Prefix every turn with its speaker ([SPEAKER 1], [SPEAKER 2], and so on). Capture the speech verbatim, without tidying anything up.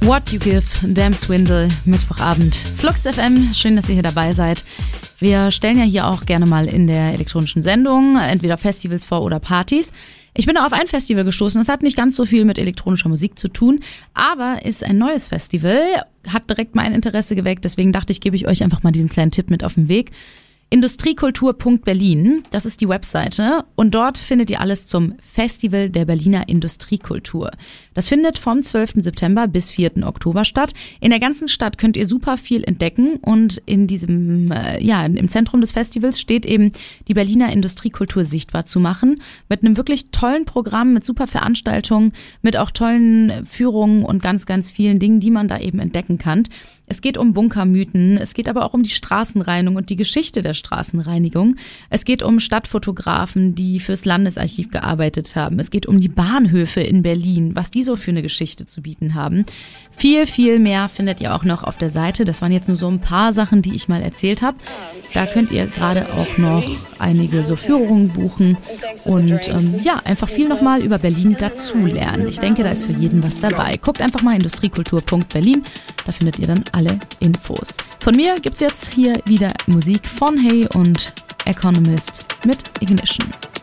[SPEAKER 1] What You Give, Damn Swindle, Mittwochabend. Flux F M, schön, dass ihr hier dabei seid. Wir stellen ja hier auch gerne mal in der elektronischen Sendung entweder Festivals vor oder Partys. Ich bin da auf ein Festival gestoßen, das hat nicht ganz so viel mit elektronischer Musik zu tun, aber ist ein neues Festival, hat direkt mein Interesse geweckt, deswegen dachte ich, gebe ich euch einfach mal diesen kleinen Tipp mit auf den Weg. Industriekultur Punkt Berlin, das ist die Webseite und dort findet ihr alles zum Festival der Berliner Industriekultur. Das findet vom zwölften September bis vierten Oktober statt. In der ganzen Stadt könnt ihr super viel entdecken und in diesem, äh, ja, im Zentrum des Festivals steht eben die Berliner Industriekultur sichtbar zu machen mit einem wirklich tollen Programm, mit super Veranstaltungen, mit auch tollen Führungen und ganz, ganz vielen Dingen, die man da eben entdecken kann. Es geht um Bunkermythen, es geht aber auch um die Straßenreinigung und die Geschichte der Straßenreinigung. Es geht um Stadtfotografen, die fürs Landesarchiv gearbeitet haben. Es geht um die Bahnhöfe in Berlin, was die so für eine Geschichte zu bieten haben. Viel, viel mehr findet ihr auch noch auf der Seite. Das waren jetzt nur so ein paar Sachen, die ich mal erzählt habe. Da könnt ihr gerade auch noch einige so Führungen buchen und ähm, ja, einfach viel nochmal über Berlin dazulernen. Ich denke, da ist für jeden was dabei. Guckt einfach mal Industriekultur Punkt Berlin, da findet ihr dann alle Infos. Von mir gibt's jetzt hier wieder Musik von Hey und Economist mit Ignition.